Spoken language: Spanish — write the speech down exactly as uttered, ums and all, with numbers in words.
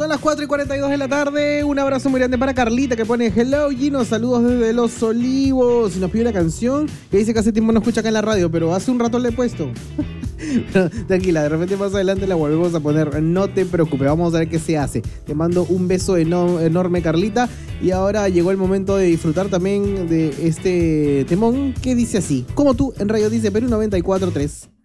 Son las cuatro y cuarenta y dos de la tarde. Un abrazo muy grande para Carlita que pone hello Gino, saludos desde Los Olivos. Y nos pide una canción que dice que hace tiempo no escucha acá en la radio, pero hace un rato le he puesto. Pero, tranquila, de repente más adelante la volvemos a poner. No te preocupes, vamos a ver qué se hace. Te mando un beso eno- enorme, Carlita. Y ahora llegó el momento de disfrutar también de este temón que dice así: como tú en Radio Dice Perú noventa y cuatro punto tres.